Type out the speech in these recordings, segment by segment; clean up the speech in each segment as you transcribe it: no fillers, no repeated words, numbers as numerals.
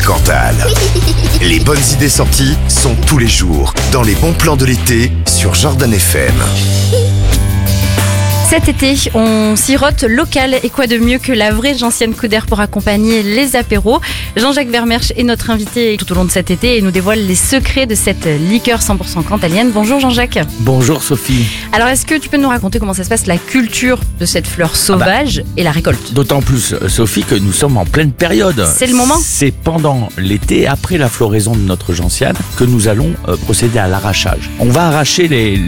Cantal. Les bonnes idées sorties sont tous les jours dans les bons plans de l'été sur Jordan FM. Cet été, on sirote local et quoi de mieux que la vraie gentiane Couder pour accompagner les apéros. Jean-Jacques Vermersch est notre invité tout au long de cet été et nous dévoile les secrets de cette liqueur 100% cantalienne. Bonjour Jean-Jacques. Bonjour Sophie. Alors est-ce que tu peux nous raconter comment ça se passe, la culture de cette fleur sauvage et la récolte? D'autant plus Sophie que nous sommes en pleine période. C'est le moment. C'est pendant l'été, après la floraison de notre gentiane, que nous allons procéder à l'arrachage. On va arracher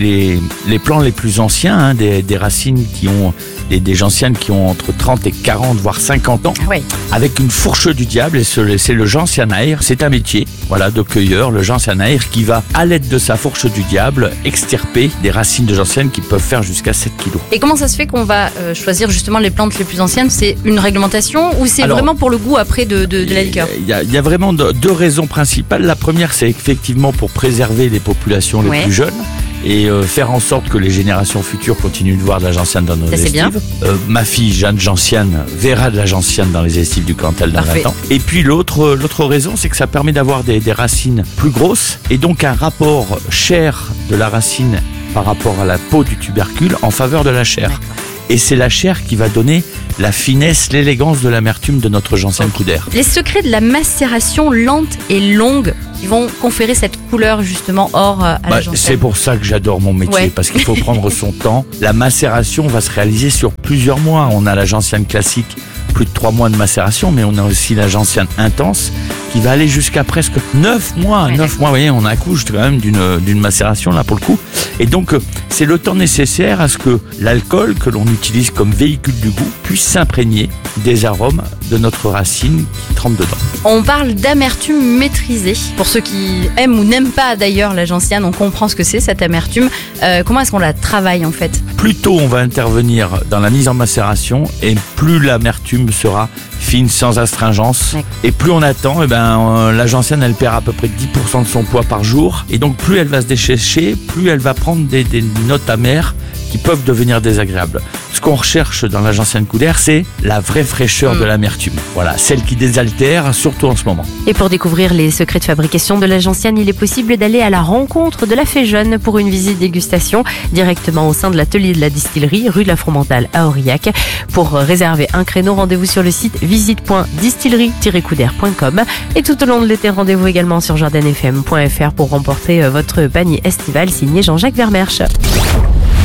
les plants les plus anciens, des racines qui ont des gentianes qui ont entre 30 et 40 voire 50 ans, Oui. avec une fourche du diable, et c'est le gentianaire. C'est un métier, de cueilleur, le gentianaire qui va, à l'aide de sa fourche du diable, extirper des racines de gentiane qui peuvent faire jusqu'à 7 kilos. Et comment ça se fait qu'on va choisir justement les plantes les plus anciennes? C'est une réglementation ou c'est vraiment pour le goût après de la liqueur? Il y a vraiment deux raisons principales. La première, c'est effectivement pour préserver les populations les plus jeunes et faire en sorte que les générations futures continuent de voir de la gentiane dans nos estives. Ma fille Jeanne Gentiane verra de la gentiane dans les estives du Cantal dans 20 ans. Et puis l'autre raison, c'est que ça permet d'avoir des racines plus grosses et donc un rapport chair de la racine par rapport à la peau du tubercule en faveur de la chair. Et c'est la chair qui va donner la finesse, l'élégance de l'amertume de notre gentiane Couder. Les secrets de la macération lente et longue qui vont conférer cette couleur justement or à la gentiane. C'est pour ça que j'adore mon métier, parce qu'il faut prendre son temps. La macération va se réaliser sur plusieurs mois. On a la gentiane classique, plus de 3 mois de macération, mais on a aussi la gentiane intense qui va aller jusqu'à presque 9 mois. 9 mois, vous voyez, on accouche quand même d'une macération là pour le coup. Et donc, c'est le temps nécessaire à ce que l'alcool que l'on utilise comme véhicule du goût puisse s'imprégner des arômes de notre racine qui trempe dedans. On parle d'amertume maîtrisée. Pour ceux qui aiment ou n'aiment pas d'ailleurs la gentiane, on comprend ce que c'est cette amertume. Comment est-ce qu'on la travaille en fait? Plus tôt on va intervenir dans la mise en macération et plus l'amertume sera fine, sans astringence. Et plus on attend, la gentiane elle perd à peu près 10% de son poids par jour. Et donc plus elle va se dessécher, plus elle va prendre des notes amères qui peuvent devenir désagréables. Ce qu'on recherche dans la gentiane Couder, c'est la vraie fraîcheur de l'amertume. Voilà, celle qui désaltère, surtout en ce moment. Et pour découvrir les secrets de fabrication de la gentiane, il est possible d'aller à la rencontre de la Fée Jeune pour une visite dégustation directement au sein de l'atelier de la distillerie, rue de la Fromentale à Aurillac. Pour réserver un créneau, rendez-vous sur le site visite.distillerie-couder.com. Et tout au long de l'été, rendez-vous également sur jordanfm.fr pour remporter votre panier estival signé Jean-Jacques Vermersch.